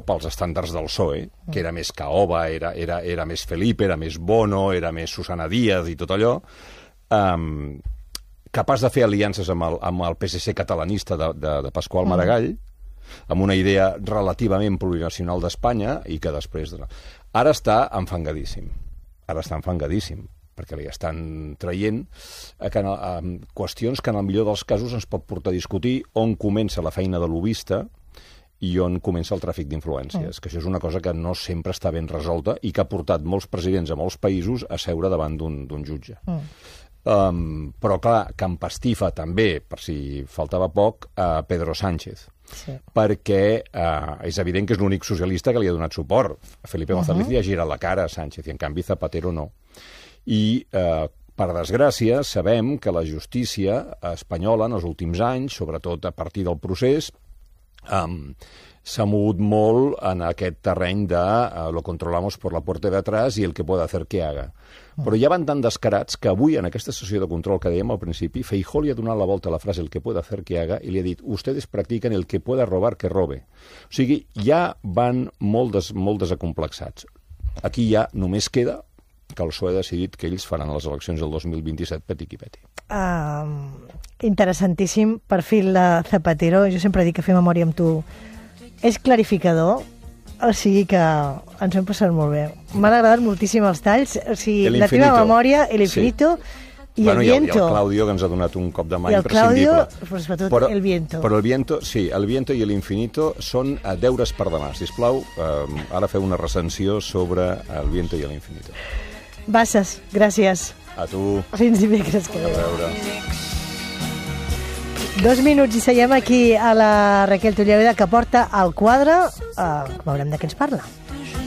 pels estàndards del PSOE, que era més Caoba, era més Felipe, era més Bono, era més Susana Díaz i tot allò, capaç de fer aliances amb el PSC catalanista de Pasqual Maragall, amb una idea relativament plurinacional d'Espanya, i que després... Ara està enfangadíssim. Perquè li estan traient qüestions que en el millor dels casos ens pot portar a discutir on comença la feina de lobista i on comença el tràfic d'influències, que això és una cosa que no sempre està ben resolta i que ha portat molts presidents a molts països a seure davant d'un jutge. Però, clar, que empastifa també, per si faltava poc, a Pedro Sánchez, perquè és evident que és l'únic socialista que li ha donat suport. Felipe González li ha girat la cara a Sánchez, i en canvi Zapatero no. I, per desgràcia, sabem que la justícia espanyola en els últims anys, sobretot a partir del procés, s'ha mogut molt en aquest terreny de lo controlamos por la puerta de atrás y el que puede hacer que haga. Però ja van tan descarats que avui, en aquesta sessió de control que dèiem al principi, Feijóo li ha donat la volta a la frase el que puede hacer que haga i li ha dit ustedes practiquen el que pueda robar que robe. O sigui, ja van molt desacomplexats. Aquí ja només queda que el PSOE ha decidit que ells faran les eleccions del 2027 peti qui peti. Interessantíssim perfil de Zapatero. Jo sempre dic que fer memòria amb tu és clarificador, o sigui que ens ho hem passat molt bé. M'han agradat moltíssim els talls, o sigui, la teva memòria, El Infinito, i El Viento. I el Claudio, que ens ha donat un cop de mà imprescindible. I el Claudio, però sobretot El Viento. Però El Viento, sí, El Viento i El Infinito són deures per demà. Sisplau, ara feu una recensió sobre El Viento i El Infinito. Bassas, gràcies. A tu. Fins dimecres que ve. A veure. 2 minuts i seiem aquí a la Raquel Tulleveda, que porta el quadre. Veurem de què ens parla.